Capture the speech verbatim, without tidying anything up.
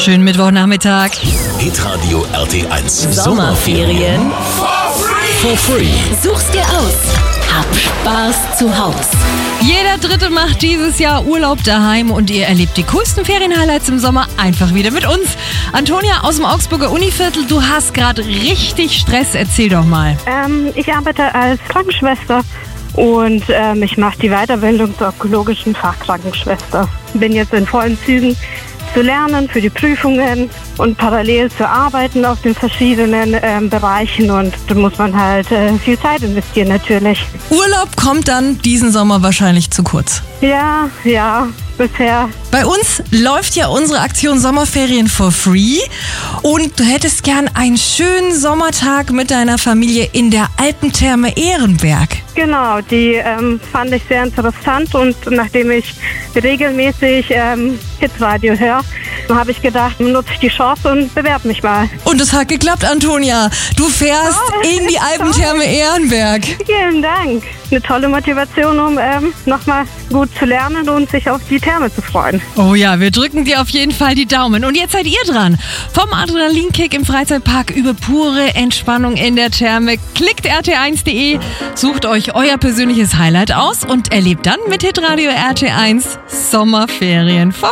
Schönen Mittwochnachmittag. Hitradio R T eins Sommerferien for free. Such's dir aus. Hab Spaß zu Haus. Jeder Dritte macht dieses Jahr Urlaub daheim und ihr erlebt die coolsten Ferienhighlights im Sommer einfach wieder mit uns. Antonia aus dem Augsburger Univiertel, du hast gerade richtig Stress. Erzähl doch mal. Ähm, ich arbeite als Krankenschwester und ähm, ich mache die Weiterbildung zur onkologischen Fachkrankenschwester. Bin jetzt in vollen Zügen zu lernen für die Prüfungen und parallel zu arbeiten auf den verschiedenen ähm, Bereichen, und da muss man halt äh, viel Zeit investieren natürlich. Urlaub kommt dann diesen Sommer wahrscheinlich zu kurz. Ja, ja, bisher. Bei uns läuft ja unsere Aktion Sommerferien for free und du hättest gern einen schönen Sommertag mit deiner Familie in der Alpentherme Ehrenberg. Genau, die ähm, fand ich sehr interessant, und nachdem ich regelmäßig ähm, Hitradio höre, habe ich gedacht, nutze ich die Chance und bewerbe mich mal. Und es hat geklappt, Antonia. Du fährst Oh, in die Alpentherme Ehrenberg. Vielen Dank. Eine tolle Motivation, um ähm, nochmal gut zu lernen und sich auf die Therme zu freuen. Oh ja, wir drücken dir auf jeden Fall die Daumen. Und jetzt seid ihr dran. Vom Adrenalinkick im Freizeitpark über pure Entspannung in der Therme. Klickt r t eins punkt de, sucht euch euer persönliches Highlight aus und erlebt dann mit Hitradio R T eins Sommerferien.